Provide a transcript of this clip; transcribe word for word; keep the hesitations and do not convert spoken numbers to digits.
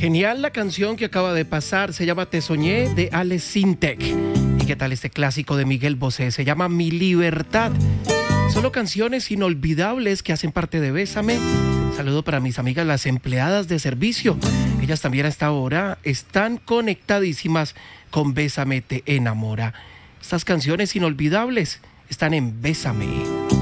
Genial la canción que acaba de pasar, se llama Te Soñé de Alex Sintek. ¿Y qué tal este clásico de Miguel Bosé? Se llama Mi Libertad. Solo canciones inolvidables que hacen parte de Bésame. Saludo para mis amigas las empleadas de servicio. Ellas también a esta hora están conectadísimas con Bésame Te Enamora. Estas canciones inolvidables están en Bésame.